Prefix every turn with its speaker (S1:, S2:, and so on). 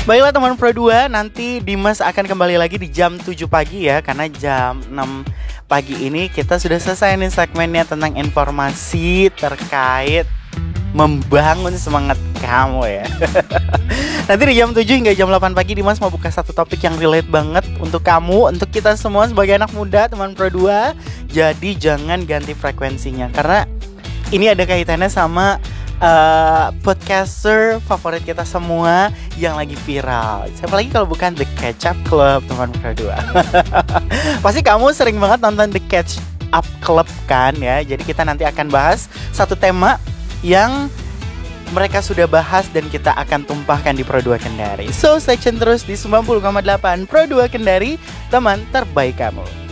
S1: Baiklah teman Pro 2, nanti Dimas akan kembali lagi di jam 7 pagi ya. Karena jam 6 pagi ini kita sudah selesai nih segmennya tentang informasi terkait membangun semangat kamu ya. Nanti di jam 7 hingga jam 8 pagi Dimas mau buka satu topik yang relate banget untuk kamu, untuk kita semua sebagai anak muda teman Pro 2. Jadi jangan ganti frekuensinya, karena ini ada kaitannya sama podcaster favorit kita semua yang lagi viral. Siapa lagi kalau bukan The Catch Up Club, teman Pro 2. Pasti kamu sering banget nonton The Catch Up Club kan ya. Jadi kita nanti akan bahas satu tema yang mereka sudah bahas dan kita akan tumpahkan di Pro 2 Kendari. So stay tune terus di 90,8 Pro 2 Kendari, teman terbaik kamu.